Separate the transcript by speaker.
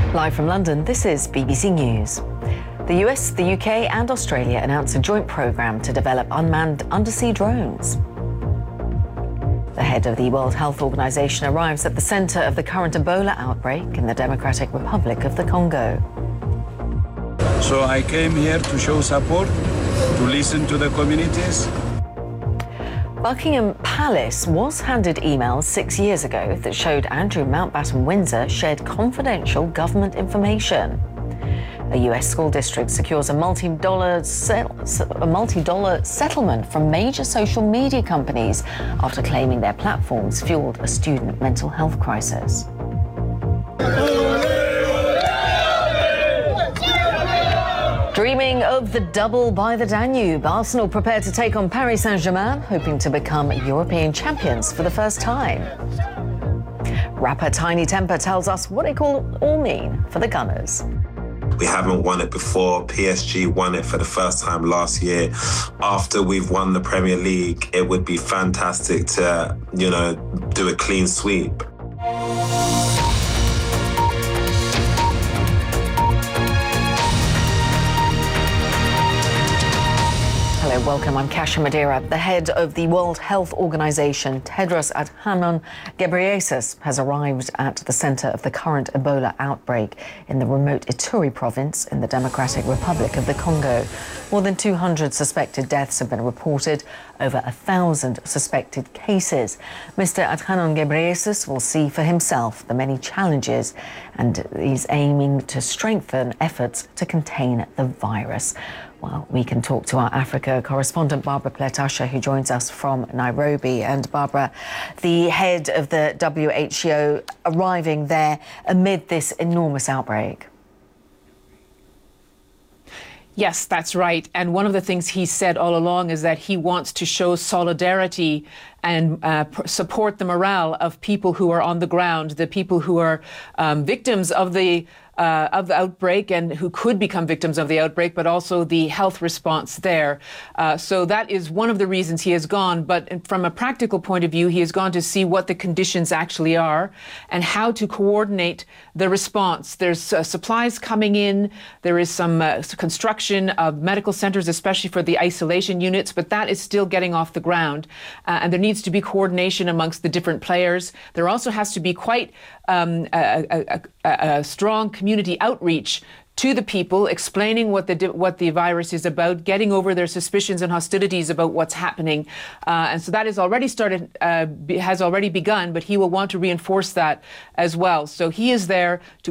Speaker 1: Live from London, this is BBC News. The US, the UK and Australia announced a joint programme to develop unmanned undersea drones. The head of the World Health Organization arrives at the centre of the current Ebola outbreak in the Democratic Republic of the Congo.
Speaker 2: So I came here to show support, to listen to the communities.
Speaker 1: Buckingham Palace was handed emails 6 years ago that showed Andrew Mountbatten Windsor shared confidential government information. A US school district secures a multi-dollar settlement from major social media companies after claiming their platforms fueled a student mental health crisis. Dreaming of the double by the Danube, Arsenal prepare to take on Paris Saint-Germain, hoping to become European champions for the first time. Rapper Tiny Temper tells us what it all mean for the Gunners.
Speaker 3: We haven't won it before. PSG won it for the first time last year. After we've won the Premier League, it would be fantastic to, do a clean sweep.
Speaker 1: Hello, welcome. I'm Kasia Madeira. The head of the World Health Organization, Tedros Adhanom Ghebreyesus, has arrived at the center of the current Ebola outbreak in the remote Ituri province in the Democratic Republic of the Congo. More than 200 suspected deaths have been reported, over 1,000 suspected cases. Mr. Adhanom Ghebreyesus will see for himself the many challenges, and he's aiming to strengthen efforts to contain the virus. Well, we can talk to our Africa correspondent, Barbara Pletasha, who joins us from Nairobi. And Barbara, the head of the WHO arriving there amid this enormous outbreak.
Speaker 4: Yes, that's right. And one of the things he said all along is that he wants to show solidarity and support the morale of people who are on the ground, the people who are victims of the outbreak and who could become victims of the outbreak, but also the health response there. So that is one of the reasons he has gone. But from a practical point of view, he has gone to see what the conditions actually are and how to coordinate the response. There's supplies coming in. There is some construction of medical centers, especially for the isolation units, but that is still getting off the ground. And there needs to be coordination amongst the different players. There also has to be quite a strong community outreach to the people, explaining what the virus is about, getting over their suspicions and hostilities about what's happening. And so that has already begun, but he will want to reinforce that as well. So he is there to